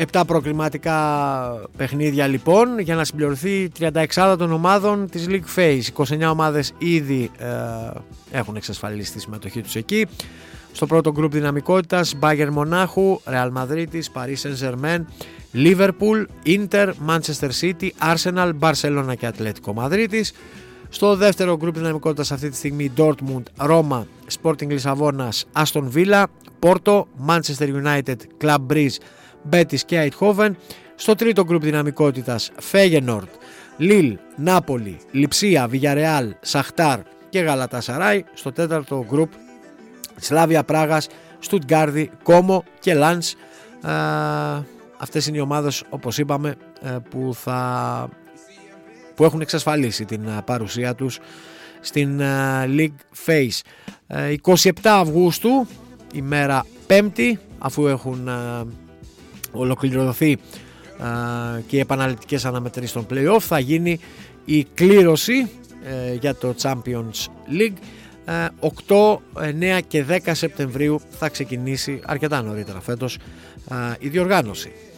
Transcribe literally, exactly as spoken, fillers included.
Επτά προκριματικά παιχνίδια λοιπόν για να συμπληρωθεί η τριανταεξάδα των ομάδων της League Phase. είκοσι εννιά ομάδες ήδη ε, έχουν εξασφαλίσει τη συμμετοχή τους εκεί. Στο πρώτο γκρουπ δυναμικότητας Bayern Μονάχου, Real Madrid, Paris Saint-Germain, Liverpool, Inter, Manchester City, Arsenal, Barcelona και Ατλέτικο Μαδρίτης. Στο δεύτερο γκρουπ δυναμικότητας αυτή τη στιγμή Dortmund, Ρώμα, Sporting Λισαβόνας, Aston Villa, Porto, Manchester United, Club Brugge, Betis και Eindhoven. Στο τρίτο γκρουπ δυναμικότητας Feyenoord, Lille, Νάπολη, Λιψία, Villarreal, Σαχτάρ και Γαλατασαράι. Στο τέταρτο γκρουπ Σλάβια Πράγας, Στουτγκάρδη, Κόμο και Λάνς. Ε, αυτές είναι οι ομάδες, όπως είπαμε, ε, που, θα, που έχουν εξασφαλίσει την παρουσία τους στην ε, League Phase. Ε, εικοστή εβδόμη Αυγούστου, ημέρα Πέμπτη, αφού έχουν ε, ολοκληρωθεί ε, και οι επαναληπτικές αναμετρήσεις των play-off, θα γίνει η κλήρωση ε, για το Champions League. οκτώ, εννέα και δέκα Σεπτεμβρίου θα ξεκινήσει, αρκετά νωρίτερα φέτος, η διοργάνωση.